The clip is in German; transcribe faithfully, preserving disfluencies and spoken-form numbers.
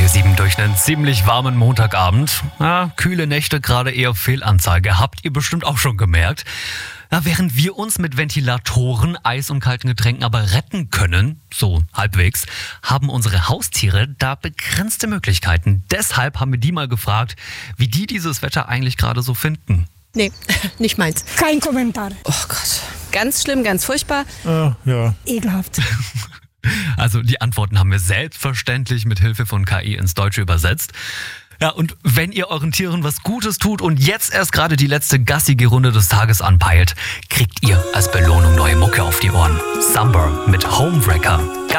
sieben durch einen ziemlich warmen Montagabend. Ja, kühle Nächte, gerade eher Fehlanzeige. Habt ihr bestimmt auch schon gemerkt. Ja, während wir uns mit Ventilatoren, Eis und kalten Getränken aber retten können, so halbwegs, haben unsere Haustiere da begrenzte Möglichkeiten. Deshalb haben wir die mal gefragt, wie die dieses Wetter eigentlich gerade so finden. Nee, nicht meins. Kein Kommentar. Oh Gott. Ganz schlimm, ganz furchtbar. Äh, ja. Ekelhaft. Also die Antworten haben wir selbstverständlich mit Hilfe von K I ins Deutsche übersetzt. Ja, und wenn ihr euren Tieren was Gutes tut und jetzt erst gerade die letzte gassige Runde des Tages anpeilt, kriegt ihr als Belohnung neue Mucke auf die Ohren. Summer mit Homewrecker.